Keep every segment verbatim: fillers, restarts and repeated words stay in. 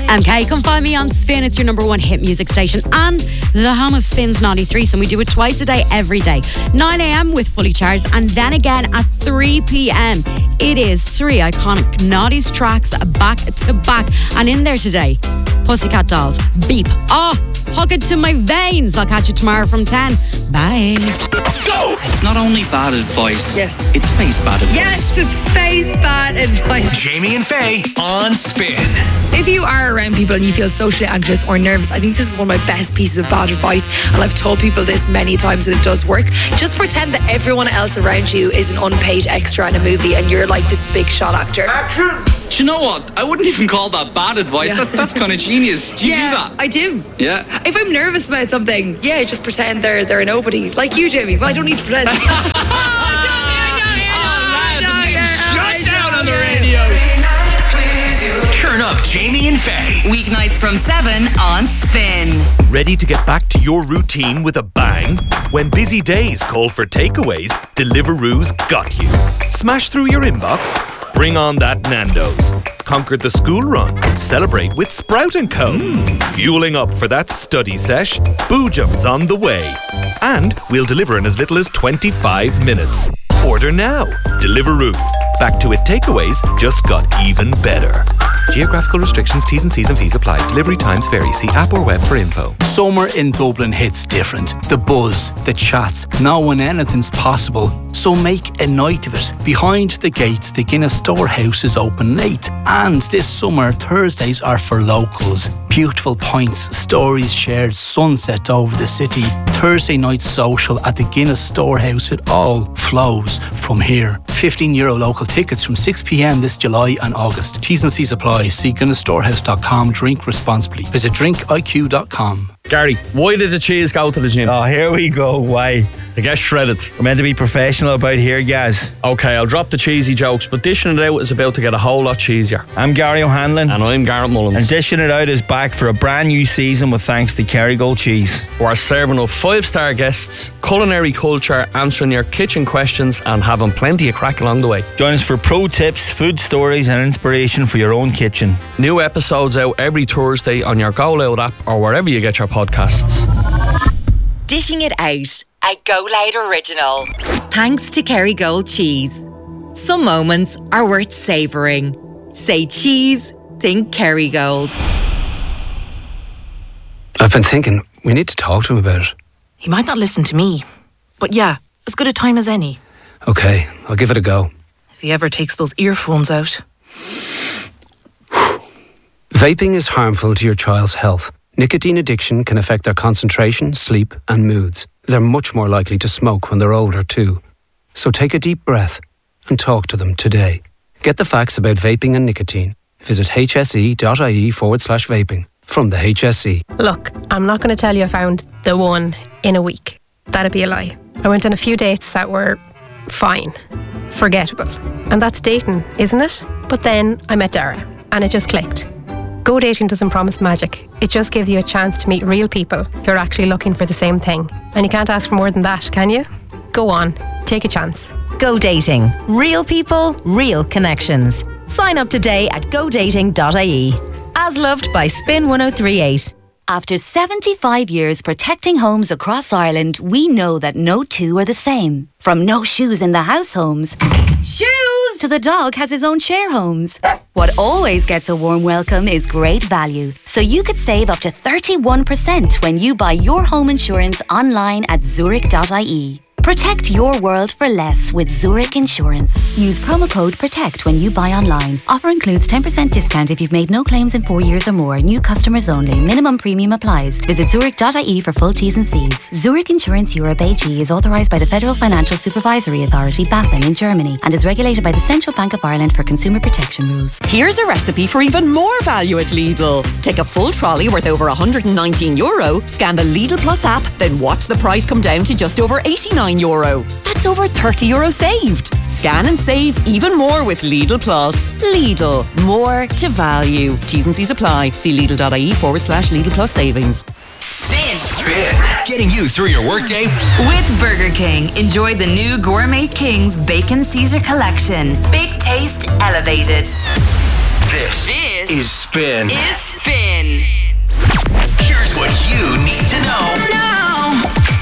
M K, come find me on Spin. It's your number one hit music station and the home of Spin's Naughty Threesome. We do it twice a day, every day. nine a.m. with Fully Charged, and then again at three p.m. It is three iconic Naughty's tracks back to back. And in there today, Pussycat Dolls, Beep. Oh, hug it to my veins. I'll catch you tomorrow from ten. Bye. Go! It's not only bad advice. Yes. It's face bad advice. Yes, it's face bad advice. Jamie and Faye on Spin. If you are around people and you feel socially anxious or nervous, I think this is one of my best pieces of bad advice, and I've told people this many times and it does work. Just pretend that everyone else around you is an unpaid extra in a movie and you're like this big shot actor. Action! Do you know what? I wouldn't even call that bad advice. Yeah. That, that's kind of genius. Do you yeah, do that? I do. Yeah. If I'm nervous about something, yeah, just pretend they're they're a nobody. Like you, Jamie, but I don't need to pretend. Shut down on the radio. Turn up Jamie and Faye. Weeknights from seven on Spin. Ready to get back to your routine with a bang? When busy days call for takeaways, Deliveroo's got you. Smash through your inbox? Bring on that Nando's. Conquer the school run. Celebrate with Sprout and Co. Mm. Fueling up for that study sesh? Boojum's on the way. And we'll deliver in as little as twenty-five minutes. Order now. Deliveroo. Back to it takeaways just got even better. Geographical restrictions, T's and C's and fees apply. Delivery times vary. See app or web for info. Summer in Dublin hits different. The buzz, the chats, knowing anything's possible. So make a night of it. Behind the gates, the Guinness Storehouse is open late. And this summer, Thursdays are for locals. Beautiful pints, stories shared, sunset over the city. Thursday night social at the Guinness Storehouse. It all flows from here. fifteen euro local tickets from six p.m. this July and August. T's and C's apply. See guinness storehouse dot com. Drink responsibly. Visit drink I Q dot com. Gary, why did the cheese go to the gym? Oh, here we go. Why? To get shredded. We're meant to be professional about here, guys. Okay, I'll drop the cheesy jokes, but dishing it out is about to get a whole lot cheesier. I'm Gary O'Hanlon. And I'm Garrett Mullins. And Dishing It Out is back for a brand new season with thanks to Kerrygold Cheese. We're serving up five-star guests, culinary culture, answering your kitchen questions and having plenty of crack along the way. Join us for pro tips, food stories and inspiration for your own kitchen. New episodes out every Thursday on your Go Loud app or wherever you get your podcasts. Dishing It Out, a Go Loud original. Thanks to Kerrygold Cheese. Some moments are worth savouring. Say cheese, think Kerrygold. I've been thinking, we need to talk to him about it. He might not listen to me, but yeah, as good a time as any. Okay, I'll give it a go. If he ever takes those earphones out. Vaping is harmful to your child's health. Nicotine addiction can affect their concentration, sleep and moods. They're much more likely to smoke when they're older too. So take a deep breath and talk to them today. Get the facts about vaping and nicotine. Visit hse.ie forward slash vaping. From the H S E. Look, I'm not going to tell you I found the one in a week. That'd be a lie. I went on a few dates that were fine, forgettable. And that's dating, isn't it? But then I met Dara and it just clicked. Go dating doesn't promise magic. It just gives you a chance to meet real people who are actually looking for the same thing. And you can't ask for more than that, can you? Go on, take a chance. Go dating. Real people, real connections. Sign up today at go dating dot I E. As loved by Spin one oh three point eight. After seventy-five years protecting homes across Ireland, we know that no two are the same. From no shoes in the house homes, shoes, to the dog has his own share homes. What always gets a warm welcome is great value. So you could save up to thirty-one percent when you buy your home insurance online at zurich dot I E. Protect your world for less with Zurich Insurance. Use promo code PROTECT when you buy online. Offer includes ten percent discount if you've made no claims in four years or more. New customers only. Minimum premium applies. Visit zurich dot I E for full T's and C's. Zurich Insurance Europe A G is authorised by the Federal Financial Supervisory Authority, BaFin, in Germany and is regulated by the Central Bank of Ireland for consumer protection rules. Here's a recipe for even more value at Lidl. Take a full trolley worth over one hundred nineteen euro, scan the Lidl Plus app, then watch the price come down to just over eighty-nine euro. That's over thirty euro saved. Scan and save even more with Lidl Plus. Lidl, more to value. T's and C's apply. See Lidl dot I E forward slash Lidl Plus savings. Spin. Spin. Getting you through your workday. With Burger King, enjoy the new Gourmet Kings Bacon Caesar Collection. Big taste elevated. This, this is Spin. Is Spin. Here's what you need to know now.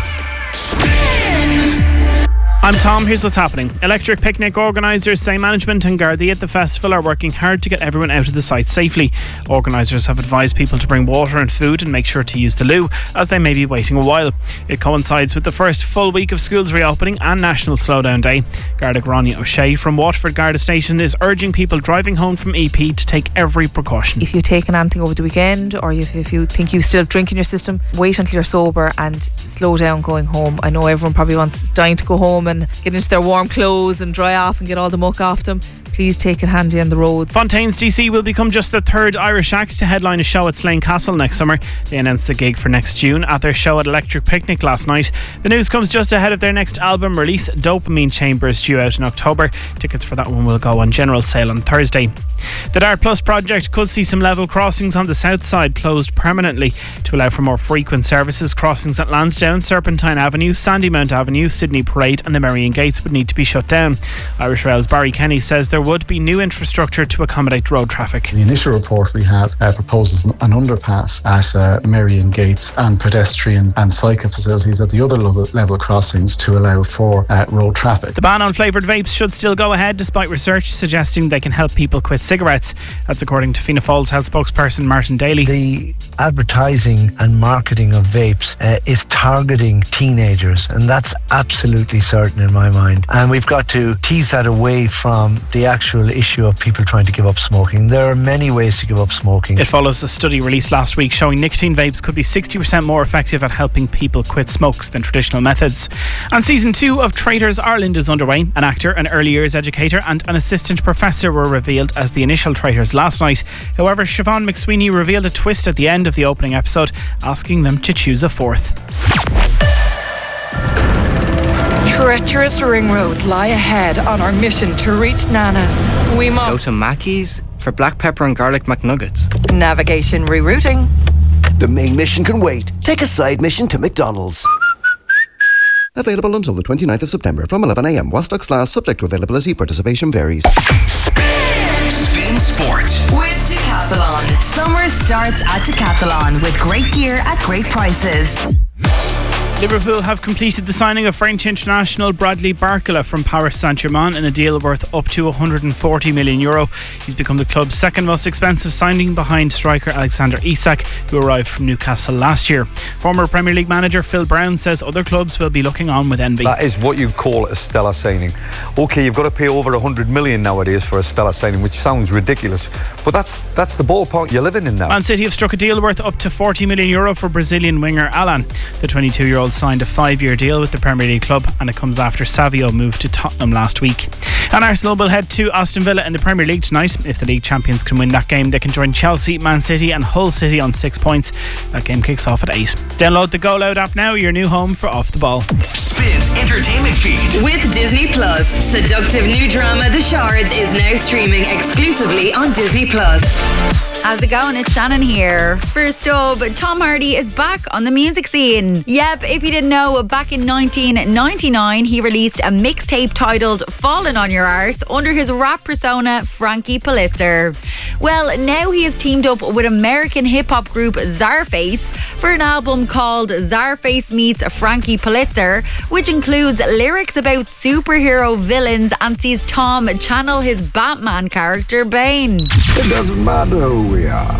Spin. I'm Tom, here's what's happening. Electric Picnic organisers say management and Gardaí at the festival are working hard to get everyone out of the site safely. Organisers have advised people to bring water and food and make sure to use the loo, as they may be waiting a while. It coincides with the first full week of schools reopening and National Slowdown Day. Garda Gráinne O'Shea from Waterford Garda Station is urging people driving home from E P to take every precaution. If you've taken anything over the weekend, or if, if you think you still have drink in your system, wait until you're sober and slow down going home. I know everyone probably wants dying to go home and get into their warm clothes and dry off and get all the muck off them. Please take it handy on the roads. Fontaines D C will become just the third Irish act to headline a show at Slane Castle next summer. They announced the gig for next June at their show at Electric Picnic last night. The news comes just ahead of their next album release. Dopamine Chambers, due out in October. Tickets for that one will go on general sale on Thursday. The Dart Plus project could see some level crossings on the south side closed permanently to allow for more frequent services. Crossings at Lansdowne, Serpentine Avenue, Sandymount Avenue, Sydney Parade and the Merrion Gates would need to be shut down. Irish Rail's Barry Kenny says there would be new infrastructure to accommodate road traffic. The initial report we have uh, proposes an underpass at uh, Merrion Gates and pedestrian and cycle facilities at the other level, level crossings to allow for uh, road traffic. The ban on flavoured vapes should still go ahead despite research suggesting they can help people quit cigarettes. That's according to Fianna Fáil's health spokesperson Martin Daly. The advertising and marketing of vapes uh, is targeting teenagers, and that's absolutely certain in my mind. And we've got to tease that away from the actual issue of people trying to give up smoking. There are many ways to give up smoking. It follows a study released last week showing nicotine vapes could be sixty percent more effective at helping people quit smokes than traditional methods. And season two of Traitors Ireland is underway. An actor, an early years educator and an assistant professor were revealed as the initial traitors last night. However, Siobhan McSweeney revealed a twist at the end of the opening episode, asking them to choose a fourth. Treacherous ring roads lie ahead on our mission to reach Nana's. We must go to Mackey's for black pepper and garlic McNuggets. Navigation rerouting. The main mission can wait. Take a side mission to McDonald's. Available until the twenty-ninth of September from eleven a.m. while stocks last, subject to availability. Participation varies. Spin Sport with Decathlon. Summer starts at Decathlon with great gear at great prices. Liverpool have completed the signing of French international Bradley Barcola from Paris Saint-Germain in a deal worth up to one hundred forty million euro. He's become the club's second most expensive signing behind striker Alexander Isak, who arrived from Newcastle last year. Former Premier League manager Phil Brown says other clubs will be looking on with envy. That is what you'd call a stellar signing. OK, you've got to pay over one hundred million nowadays for a stellar signing, which sounds ridiculous, but that's that's the ballpark you're living in now. Man City have struck a deal worth up to forty million euro for Brazilian winger Alan. The twenty-two-year-old signed a five-year deal with the Premier League club, and it comes after Savio moved to Tottenham last week. And Arsenal will head to Aston Villa in the Premier League tonight. If the league champions can win that game, they can join Chelsea, Man City and Hull City on six points. That game kicks off at eight. Download the Go Loud app now, your new home for Off the Ball. Spins entertainment feed with Disney Plus. Seductive new drama The Shards is now streaming exclusively on Disney Plus. How's it going? It's Shannon here. First up, Tom Hardy is back on the music scene. Yep, if you didn't know, back in nineteen ninety-nine, he released a mixtape titled Fallen on Your Arse under his rap persona Frankie Pulitzer. Well, now he has teamed up with American hip-hop group Czarface for an album called Czarface Meets Frankie Pulitzer, which includes lyrics about superhero villains and sees Tom channel his Batman character Bane. It doesn't matter who we are.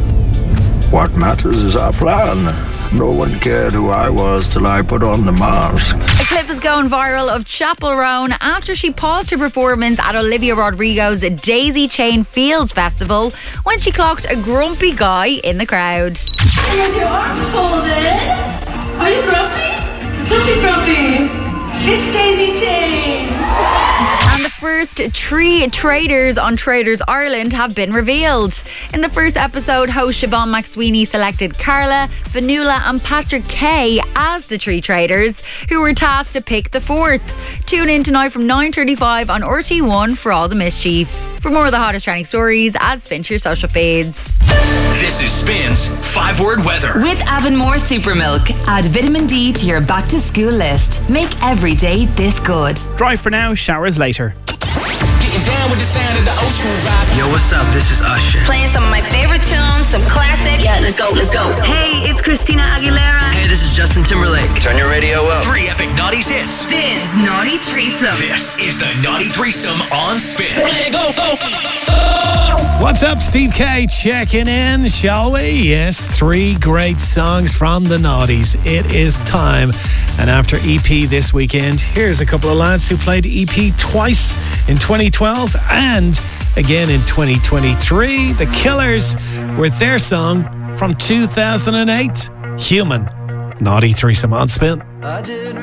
What matters is our plan. No one cared who I was till I put on the mask. A clip is going viral of Chappell Roan after she paused her performance at Olivia Rodrigo's Daisy Chain Fields Festival when she clocked a grumpy guy in the crowd. You have your arms folded. Are you grumpy? Don't be grumpy. It's Daisy Chain. And the first three traders on Traders Ireland have been revealed. In the first episode, host Siobhan McSweeney selected Carla, Fanula and Patrick Kay as the three traders, who were tasked to pick the fourth. Tune in tonight from nine thirty-five on R T one for all the mischief. For more of the hottest trending stories, add Spin to your social feeds. This is Spin's five-word weather. With Avonmore Super Milk, add vitamin D to your back-to-school list. Make every day this good. Dry for now, showers later. Getting down. down with the sound of the old school vibe. Yo, what's up? This is Usher. Playing some of my favorite tunes, some classics. Yeah, let's go, let's go. Hey, it's Christina Aguilera. Hey, this is Justin Timberlake. Turn your radio up. Three epic naughties hits. Spins Naughty Threesome. This is the Naughty Threesome on Spin. Go, go. What's up, Steve K? Checking in, shall we? Yes, three great songs from the Naughties. It is time. And after E P this weekend, here's a couple of lads who played E P twice in twenty twelve and again in twenty twenty-three. The Killers with their song from two thousand eight, Human. Naughty Threesome on Spin. I did